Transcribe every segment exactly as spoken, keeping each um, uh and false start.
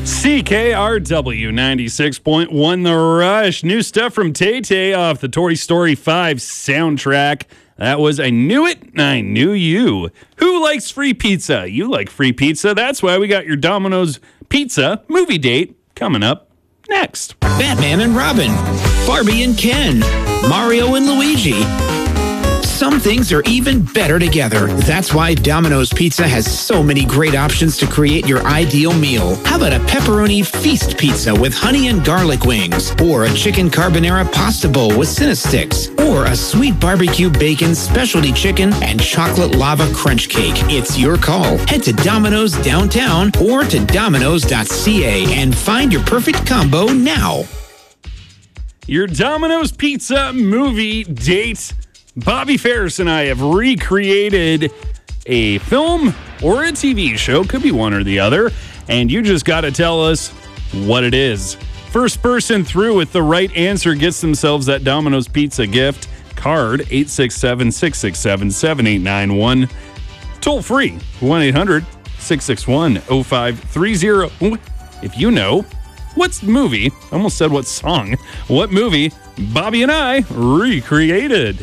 C K R W ninety-six point one The Rush. New stuff from Tay-Tay off the Toy Story five soundtrack. That was I Knew It, I Knew You. Who likes free pizza? You like free pizza. That's why we got your Domino's Pizza movie date coming up next. Batman and Robin, Barbie and Ken, Mario and Luigi. Some things are even better together. That's why Domino's Pizza has so many great options to create your ideal meal. How about a pepperoni feast pizza with honey and garlic wings? Or a chicken carbonara pasta bowl with Cinnasticks? Or a sweet barbecue bacon specialty chicken and chocolate lava crunch cake? It's your call. Head to Domino's downtown or to domino's dot c a and find your perfect combo now. Your Domino's Pizza movie date. Bobby Ferris and I have recreated a film or a T V show, could be one or the other, and you just got to tell us what it is. First person through with the right answer gets themselves that Domino's Pizza gift card, eight six seven, six six seven, seven eight nine one. Toll free, one eight hundred, six six one, oh five three oh. If you know, what movie, I almost said what song, what movie Bobby and I recreated.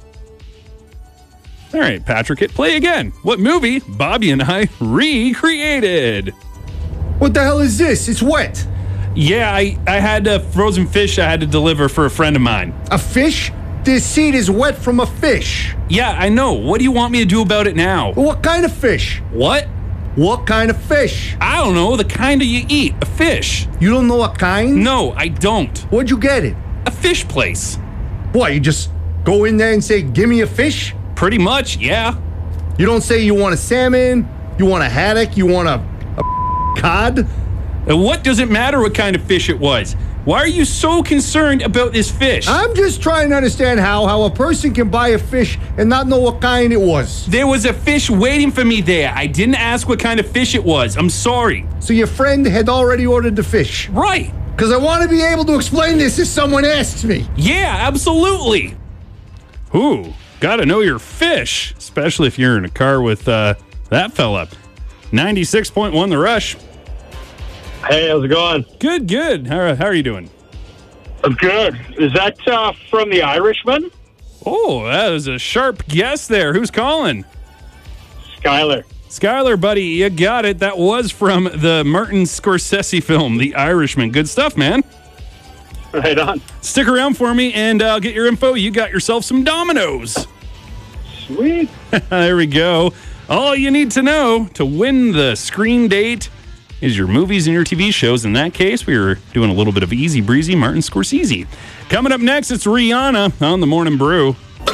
All right, Patrick, hit play again. What movie Bobby and I recreated? What the hell is this? It's wet. Yeah, I, I had a frozen fish I had to deliver for a friend of mine. A fish? This seed is wet from a fish. Yeah, I know. What do you want me to do about it now? What kind of fish? What? What kind of fish? I don't know. The kind of you eat. A fish. You don't know what kind? No, I don't. Where'd you get it? A fish place. What, you just go in there and say, give me a fish? Pretty much, yeah. You don't say you want a salmon, you want a haddock, you want a, a cod? And what does it matter what kind of fish it was? Why are you so concerned about this fish? I'm just trying to understand how, how a person can buy a fish and not know what kind it was. There was a fish waiting for me there. I didn't ask what kind of fish it was. I'm sorry. So your friend had already ordered the fish? Right. Because I want to be able to explain this if someone asks me. Yeah, absolutely. Ooh. Gotta know your fish, especially if you're in a car with uh, that fella. ninety-six point one The Rush. Hey, how's it going? Good, good. How, how are you doing? I'm good. Is that uh, from The Irishman? Oh, that is a sharp guess there. Who's calling? Skyler. Skyler, buddy, you got it. That was from the Martin Scorsese film, The Irishman. Good stuff, man. Right on. Stick around for me and I'll uh, get your info. You got yourself some Domino's. Sweet. There we go. All you need to know to win the screen date is your movies and your T V shows. In that case, we were doing a little bit of easy breezy Martin Scorsese. Coming up next, it's Rihanna on The Morning Brew.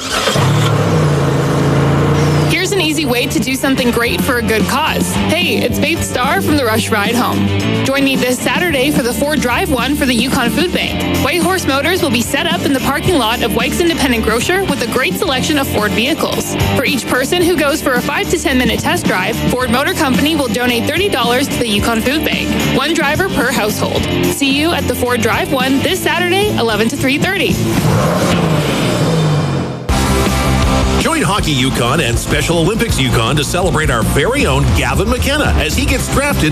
Here's an easy way to do something great for a good cause. Hey, it's Faith Starr from The Rush Ride Home. Join me this Saturday for the Ford Drive One for the Yukon Food Bank. White Horse Motors will be set up in the parking lot of White's Independent Grocer with a great selection of Ford vehicles. For each person who goes for a five to ten minute test drive, Ford Motor Company will donate thirty dollars to the Yukon Food Bank. One driver per household. See you at the Ford Drive One this Saturday, eleven to three thirty. Join Hockey Yukon and Special Olympics Yukon to celebrate our very own Gavin McKenna as he gets drafted